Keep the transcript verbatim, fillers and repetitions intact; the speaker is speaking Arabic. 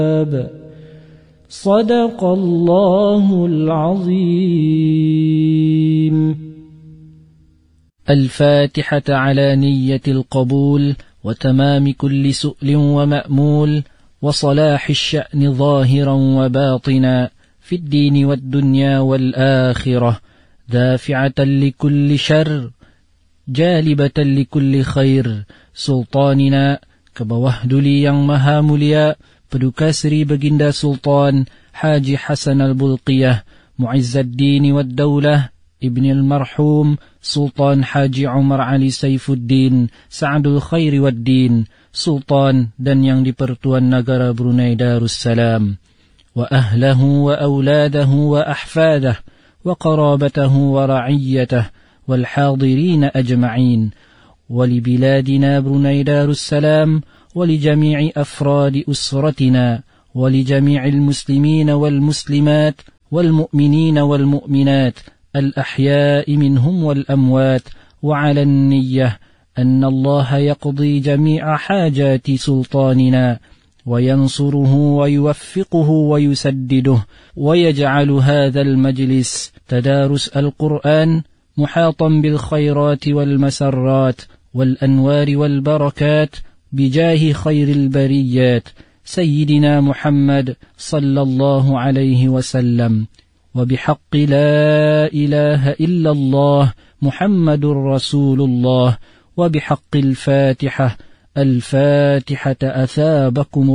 صدق الله العظيم. الفاتحة على نية القبول وتمام كل سؤل ومأمول وصلاح الشأن ظاهرا وباطنا في الدين والدنيا والآخرة، دافعة لكل شر جالبة لكل خير. سلطاننا كبوهدلي yang maha mulia, Paduka Sri Baginda Sultan Haji Hasan Al-Bulqiyah Mu'izzuddin wad Daulah Ibn al-Marhum Sultan Haji Umar Ali Saifuddin Sa'adul Khairi wad Din, Sultan dan yang dipertuan negara Brunei Darussalam, wa ahlahu wa awladahu wa ahfadah wa qarabatahu wa ra'iyyatah wal hadirin ajma'in, wa li biladina Brunei Darussalam ولجميع أفراد أسرتنا ولجميع المسلمين والمسلمات والمؤمنين والمؤمنات الأحياء منهم والأموات، وعلى النية أن الله يقضي جميع حاجات سلطاننا وينصره ويوفقه ويسدده، ويجعل هذا المجلس تدارس القرآن محاطا بالخيرات والمسرات والأنوار والبركات بجاه خير البريات سيدنا محمد صلى الله عليه وسلم، وبحق لا إله إلا الله محمد رسول الله، وبحق الفاتحة الفاتحة أثابكم